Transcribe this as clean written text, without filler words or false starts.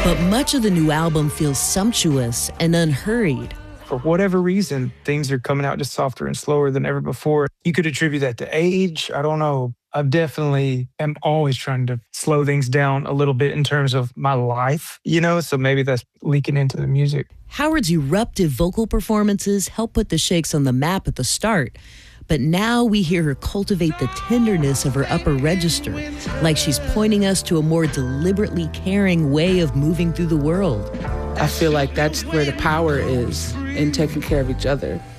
But much of the new album feels sumptuous and unhurried. For whatever reason, things are coming out just softer and slower than ever before. You could attribute that to age. I don't know. I definitely am always trying to slow things down a little bit in terms of my life, so maybe that's leaking into the music. Howard's eruptive vocal performances helped put the Shakes on the map at the start. But now we hear her cultivate the tenderness of her upper register, like she's pointing us to a more deliberately caring way of moving through the world. I feel like that's where the power is, in taking care of each other.